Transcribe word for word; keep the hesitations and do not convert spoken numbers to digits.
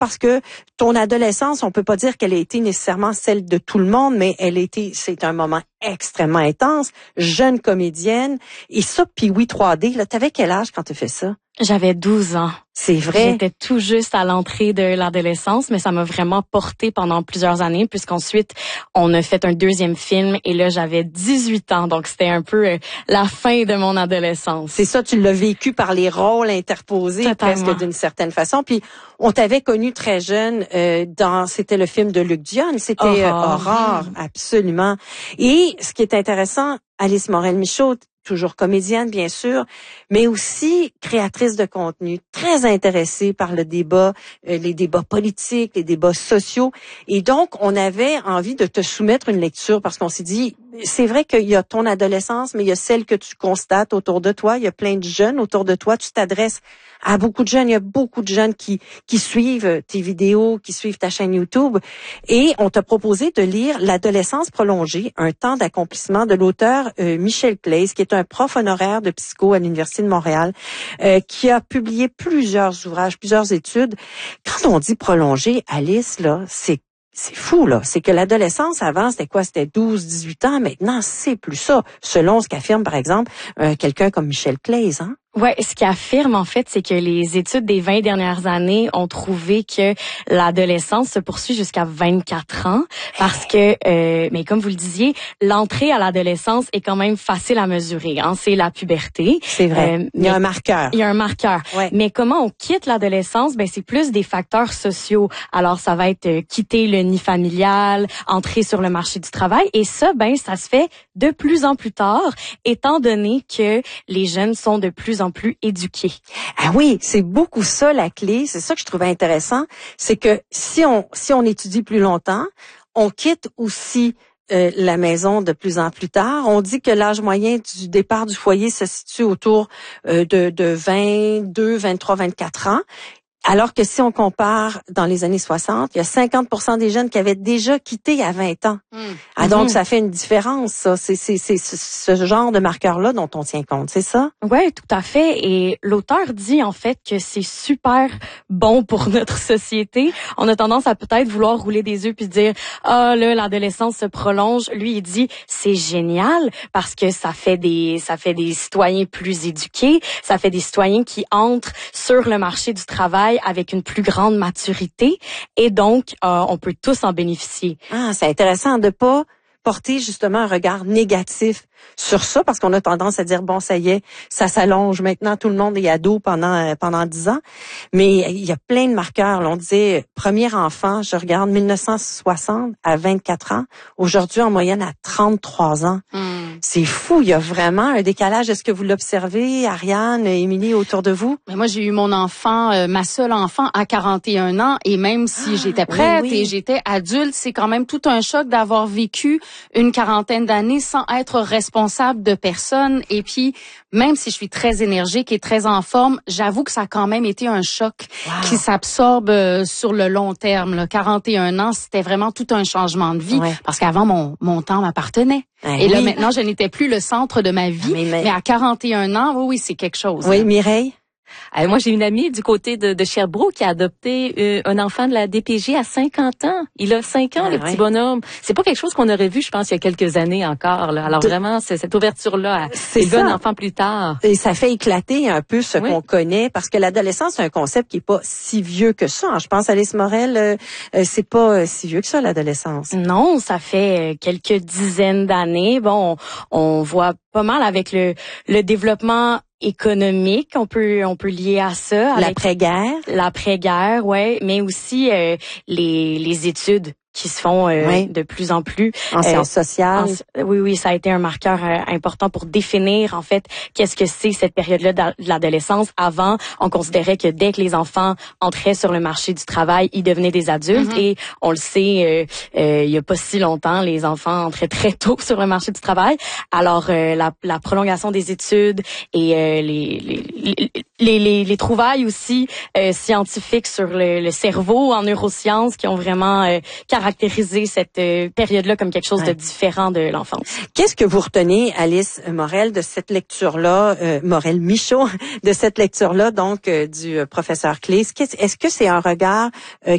parce que ton adolescence, on peut pas dire qu'elle a été nécessairement celle de tout le monde, mais elle a été, c'est un moment extrêmement intense, jeune comédienne, et ça, puis oui, trois D, là, t'avais quel âge quand tu fais ça? J'avais douze ans. C'est vrai. J'étais tout juste à l'entrée de l'adolescence, mais ça m'a vraiment portée pendant plusieurs années, puisqu'ensuite, on a fait un deuxième film, et là, j'avais dix-huit ans, donc c'était un peu euh, la fin de mon adolescence. C'est ça, tu l'as vécu par les rôles interposés, Totalement. presque d'une certaine façon, puis on t'avait connu très jeune euh, dans, c'était le film de Luc Dion, c'était euh, Aurore. Aurore, absolument. Et ce qui est intéressant, Alice Morel-Michaud, toujours comédienne, bien sûr, mais aussi créatrice de contenu, très intéressée par le débat, euh, les débats politiques, les débats sociaux. Et donc, on avait envie de te soumettre une lecture parce qu'on s'est dit, c'est vrai qu'il y a ton adolescence, mais il y a celle que tu constates autour de toi. Il y a plein de jeunes autour de toi. Tu t'adresses à beaucoup de jeunes. Il y a beaucoup de jeunes qui, qui suivent tes vidéos, qui suivent ta chaîne YouTube. Et on t'a proposé de lire L'adolescence prolongée, un temps d'accomplissement de l'auteur euh, Michel Claise, qui est un prof honoraire de psycho à l'Université de Montréal, euh, qui a publié plusieurs ouvrages, plusieurs études. Quand on dit prolongé, Alice, là, c'est c'est fou, là. C'est que l'adolescence, avant, c'était quoi? C'était douze, dix-huit ans. Maintenant, c'est plus ça. Selon ce qu'affirme, par exemple, euh, quelqu'un comme Michel Claise, hein? Ouais, ce qui affirme en fait, c'est que les études des vingt dernières années ont trouvé que l'adolescence se poursuit jusqu'à vingt-quatre ans parce que, euh, mais comme vous le disiez, l'entrée à l'adolescence est quand même facile à mesurer. Hein, c'est la puberté. C'est vrai. Euh, il y a un marqueur. Il y a un marqueur. Ouais. Mais comment on quitte l'adolescence? Ben c'est plus des facteurs sociaux. Alors ça va être euh, quitter le nid familial, entrer sur le marché du travail, et ça, ben ça se fait de plus en plus tard, étant donné que les jeunes sont de plus en plus éduqués. Ah oui, c'est beaucoup ça la clé. C'est ça que je trouvais intéressant, c'est que si on si on étudie plus longtemps, on quitte aussi euh, la maison de plus en plus tard. On dit que l'âge moyen du départ du foyer se situe autour euh, de de vingt-deux, vingt-trois, vingt-quatre ans. Alors que si on compare dans les années soixante, il y a cinquante pour cent des jeunes qui avaient déjà quitté à vingt ans. Mmh. Ah, donc, mmh. ça fait une différence, ça. C'est, c'est, c'est ce genre de marqueur-là dont on tient compte, c'est ça? Oui, tout à fait. Et l'auteur dit, en fait, que c'est super bon pour notre société. On a tendance à peut-être vouloir rouler des yeux puis dire, ah, là, l'adolescence se prolonge. Lui, il dit, c'est génial parce que ça fait des, ça fait des citoyens plus éduqués. Ça fait des citoyens qui entrent sur le marché du travail avec une plus grande maturité, et donc euh, on peut tous en bénéficier. Ah, c'est intéressant de pas porter justement un regard négatif sur ça, parce qu'on a tendance à dire, bon, ça y est, ça s'allonge. Maintenant, tout le monde est ado pendant pendant dix ans. Mais il y a plein de marqueurs. Là, on disait, premier enfant, je regarde mille neuf cent soixante à vingt-quatre ans. Aujourd'hui, en moyenne, à trente-trois ans. Mm. C'est fou. Il y a vraiment un décalage. Est-ce que vous l'observez, Ariane, Émilie, autour de vous? Mais moi, j'ai eu mon enfant, euh, ma seule enfant, à quarante et un ans. Et même si ah, j'étais prête oui, oui. et j'étais adulte, c'est quand même tout un choc d'avoir vécu une quarantaine d'années sans être responsable responsable de personne. Et puis, même si je suis très énergique et très en forme, j'avoue que ça a quand même été un choc wow. qui s'absorbe euh, sur le long terme. Là. quarante et un ans, c'était vraiment tout un changement de vie. Ouais. Parce qu'avant, mon, mon temps m'appartenait. Ah, et oui. là, maintenant, je n'étais plus le centre de ma vie. Ah, mais, mais... mais à quarante et un ans, oui, oui, c'est quelque chose. Oui, là. Mireille? Euh, moi, j'ai une amie du côté de, de Sherbrooke qui a adopté euh, un enfant de la D P J à cinquante ans. Il a cinq ans, ah, le petit ouais. bonhomme. C'est pas quelque chose qu'on aurait vu, je pense, il y a quelques années encore. Là. Alors de... vraiment, c'est cette ouverture-là, c'est élever un enfant plus tard. Et ça fait éclater un peu ce oui. qu'on connaît, parce que l'adolescence, c'est un concept qui est pas si vieux que ça. Je pense, Alice Morel, euh, euh, c'est pas euh, si vieux que ça, l'adolescence. Non, ça fait quelques dizaines d'années. Bon, on, on voit pas mal avec le, le développement économique, on peut on peut lier à ça. L'après-guerre. L'après-guerre, ouais, mais aussi euh, les les études qui se font euh, oui. de plus en plus. En euh, sciences sociales. En, oui, oui, ça a été un marqueur euh, important pour définir, en fait, qu'est-ce que c'est cette période-là de l'adolescence. Avant, on considérait que dès que les enfants entraient sur le marché du travail, ils devenaient des adultes. Mm-hmm. Et on le sait, euh, euh, il y a pas si longtemps, les enfants entraient très tôt sur le marché du travail. Alors, euh, la, la prolongation des études et euh, les, les, les, les, les trouvailles aussi euh, scientifiques sur le, le cerveau en neurosciences qui ont vraiment euh, caractériser cette euh, période-là comme quelque chose ouais. de différent de l'enfance. Qu'est-ce que vous retenez, Alice Morel, de cette lecture-là, euh, Morel-Michaud, de cette lecture-là, donc, euh, du euh, professeur Claise? Est-ce que c'est un regard euh,